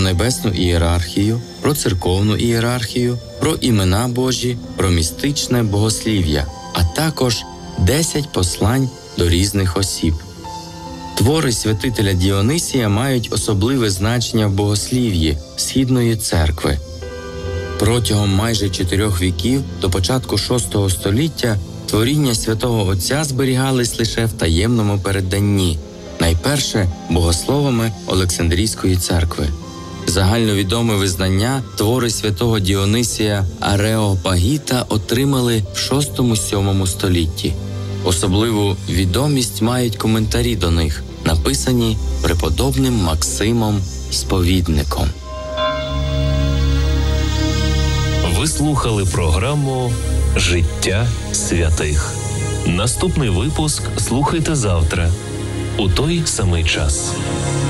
небесну ієрархію, про церковну ієрархію, про імена Божі, про містичне богослів'я, а також 10 послань до різних осіб. Твори святителя Діонисія мають особливе значення в богослів'ї Східної церкви. Протягом майже 4 віків до початку VI століття творіння святого Отця зберігались лише в таємному передданні, найперше богословами Олександрійської церкви. Загальновідоме визнання твори святого Діонисія Ареопагіта отримали в VI-VII столітті. Особливу відомість мають коментарі до них, написані преподобним Максимом Сповідником. Ви слухали програму «Життя святих». Наступний випуск слухайте завтра, у той самий час.